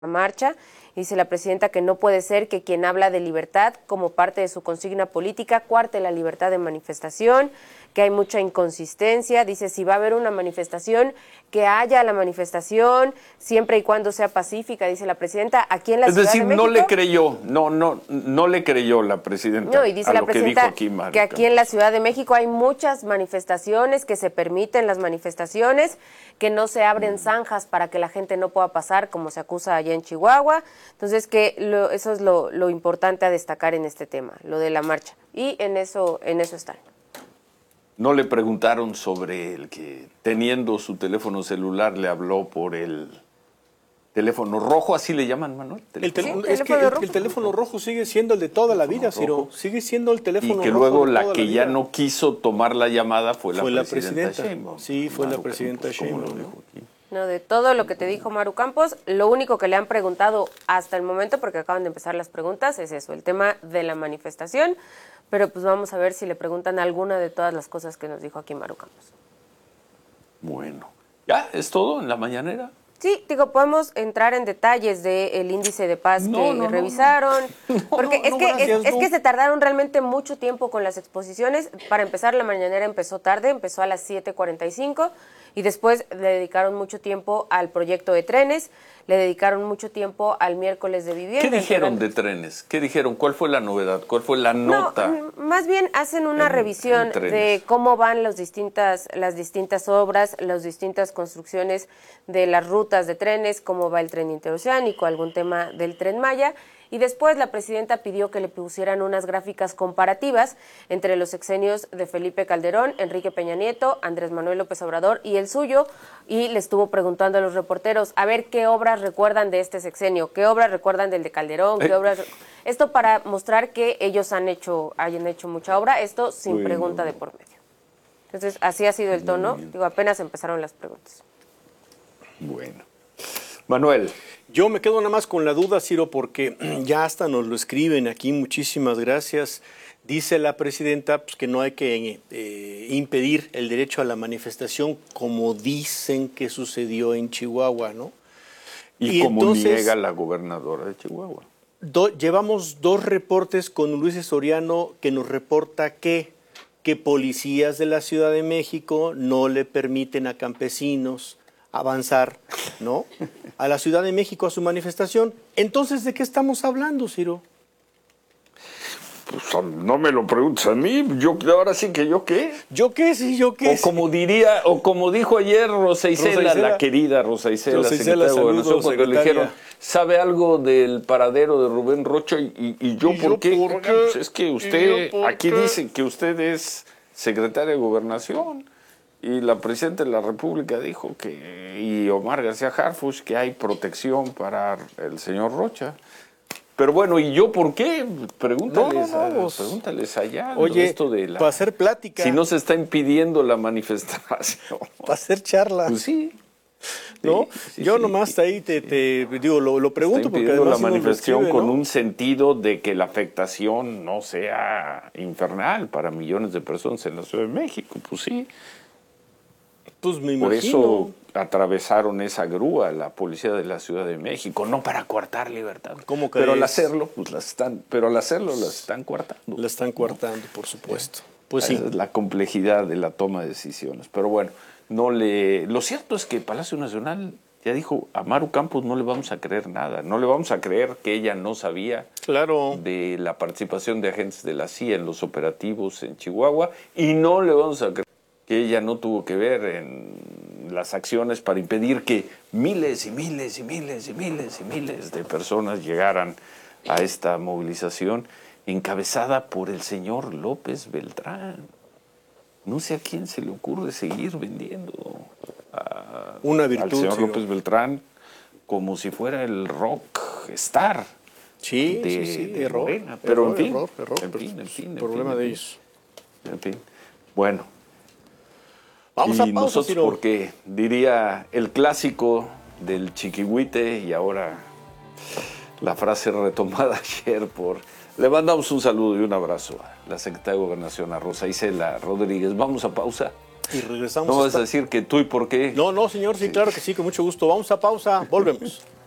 marcha. Dice la presidenta que no puede ser que quien habla de libertad como parte de su consigna política cuarte la libertad de manifestación, que hay mucha inconsistencia. Dice, si va a haber una manifestación, que haya la manifestación, siempre y cuando sea pacífica, dice la presidenta. Aquí en la Ciudad de México, no le creyó, no le creyó la presidenta. No, y dice la presidenta que aquí en la Ciudad de México hay muchas manifestaciones, que se permiten las manifestaciones, que no se abren zanjas para que la gente no pueda pasar, como se acusa allá en Chihuahua. Entonces, que eso es lo importante a destacar en este tema, lo de la marcha. Y en eso están. ¿No le preguntaron sobre el que, teniendo su teléfono celular, le habló por el teléfono rojo? ¿Así le llaman, Manuel? El teléfono rojo sigue siendo el de toda la vida, Ciro. Sigue siendo el teléfono rojo. Y que luego la que ya no quiso tomar la llamada fue la presidenta Sheinbaum. Sí, fue la presidenta Sheinbaum. No, de todo lo que te dijo Maru Campos, lo único que le han preguntado hasta el momento, porque acaban de empezar las preguntas, es eso, el tema de la manifestación. Pero pues vamos a ver si le preguntan alguna de todas las cosas que nos dijo aquí Maru Campos. Bueno, ¿ya es todo en la mañanera? Sí, digo, podemos entrar en detalles del índice de paz que revisaron, porque es que se tardaron realmente mucho tiempo con las exposiciones. Para empezar, la mañanera empezó tarde, empezó a las 7:45, y después le dedicaron mucho tiempo al proyecto de trenes, le dedicaron mucho tiempo al miércoles de vivienda. ¿Qué dijeron de trenes? ¿Qué dijeron? ¿Cuál fue la novedad? ¿Cuál fue la nota? No, más bien hacen una revisión de cómo van las distintas obras, las distintas construcciones de las rutas de trenes, cómo va el tren interoceánico, algún tema del Tren Maya. Y después la presidenta pidió que le pusieran unas gráficas comparativas entre los sexenios de Felipe Calderón, Enrique Peña Nieto, Andrés Manuel López Obrador y el suyo, y le estuvo preguntando a los reporteros a ver qué obras recuerdan de este sexenio, qué obras recuerdan del de Calderón, qué obras... Esto para mostrar que ellos hayan hecho mucha obra, esto sin pregunta de por medio. Entonces, así ha sido el tono. Digo, apenas empezaron las preguntas. Bueno. Manuel. Yo me quedo nada más con la duda, Ciro, porque ya hasta nos lo escriben aquí, muchísimas gracias. Dice la presidenta pues, que no hay que impedir el derecho a la manifestación como dicen que sucedió en Chihuahua, ¿no? Y como entonces, niega la gobernadora de Chihuahua. Llevamos 2 reportes con Luis Soriano que nos reporta que policías de la Ciudad de México no le permiten a campesinos avanzar, ¿no?, a la Ciudad de México a su manifestación. Entonces, ¿de qué estamos hablando, Ciro? Pues no me lo preguntes a mí, ahora sí que yo qué. ¿Yo qué? Sí, yo qué. O como dijo ayer Rosa Isela, la querida Rosa Isela, secretaria de Gobernación, cuando le dijeron, ¿sabe algo del paradero de Rubén Rocha? ¿Y yo por qué? Pues es que usted, aquí dice que usted es secretaria de Gobernación. Y la presidenta de la República dijo y Omar García Harfuch, que hay protección para el señor Rocha. Pero bueno, ¿y yo por qué? Pregúntales allá. Oye, esto de para hacer plática. Si no se está impidiendo la manifestación. Para hacer charla. Pues sí. ¿No? Yo nomás ahí te digo, lo pregunto está porque además la manifestación con un sentido de que la afectación no sea infernal para millones de personas en la Ciudad de México. Pues sí. Pues me imagino. Por eso atravesaron esa grúa la policía de la Ciudad de México, no para coartar libertad. ¿Cómo pero al hacerlo, pues las están coartando. La están coartando, por supuesto. Pues sí. Esa es la complejidad de la toma de decisiones. Pero bueno, lo cierto es que Palacio Nacional ya dijo, a Maru Campos no le vamos a creer nada. No le vamos a creer que ella no sabía de la participación de agentes de la CIA en los operativos en Chihuahua, y no le vamos a creer que ella no tuvo que ver en las acciones para impedir que miles y miles y miles y miles y miles de personas llegaran a esta movilización encabezada por el señor López Beltrán. No sé a quién se le ocurre seguir vendiendo una virtud, al señor López Beltrán como si fuera el rock star. Sí, de error. Morena. Pero error, en fin. Problema de ellos. En fin. Bueno. Vamos a pausa, nosotros, Ciro. porque diría el clásico del chiquihuite y ahora la frase retomada ayer Le mandamos un saludo y un abrazo a la secretaria de Gobernación, a Rosa Isela Rodríguez. Vamos a pausa. Y regresamos. ¿No vas a decir que tú y por qué? No, señor, sí, claro que sí, con mucho gusto. Vamos a pausa, volvemos.